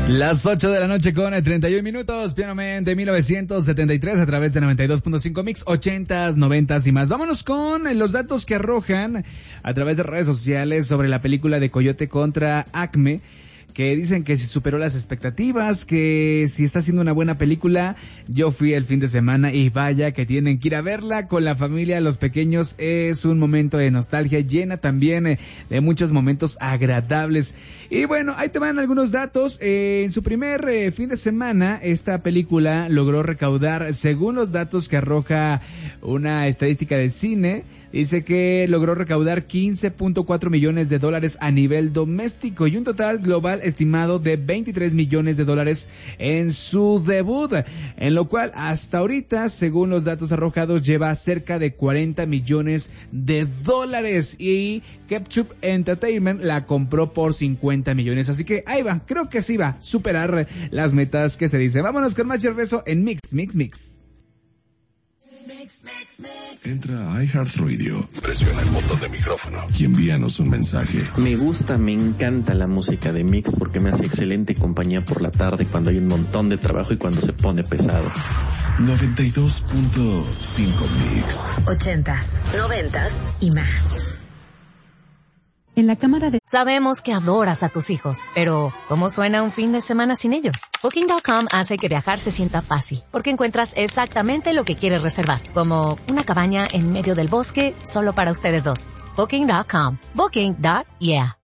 Las 8 de la noche con 31 minutos, Piano Man de 1973 a través de 92.5 Mix, 80s, 90s y más. Vámonos con los datos que arrojan a través de redes sociales sobre la película de Coyote contra Acme, que dicen que si superó las expectativas, que si está haciendo una buena película. Yo fui el fin de semana y vaya que tienen que ir a verla con la familia, los pequeños. Es un momento de nostalgia, llena también de muchos momentos agradables. Y bueno, ahí te van algunos datos. En su primer fin de semana, esta película logró recaudar, según los datos que arroja una estadística de cine, dice que logró recaudar $15.4 millones a nivel doméstico y un total global estimado de $23 millones en su debut, en lo cual hasta ahorita, según los datos arrojados, lleva cerca de $40 millones y Ketchup Entertainment la compró por $50 millones, así que ahí va, creo que sí va a superar las metas que se dice. Vámonos con más Rezo en Mix. Entra a iHeartRadio, presiona el botón de micrófono y envíanos un mensaje. Me encanta la música de Mix porque me hace excelente compañía por la tarde cuando hay un montón de trabajo y cuando se pone pesado. 92.5 Mix. 80s, 90s y más. En la cámara de... Sabemos que adoras a tus hijos, pero ¿cómo suena un fin de semana sin ellos? Booking.com hace que viajar se sienta fácil, porque encuentras exactamente lo que quieres reservar, como una cabaña en medio del bosque solo para ustedes dos. Booking.com. Booking.yeah.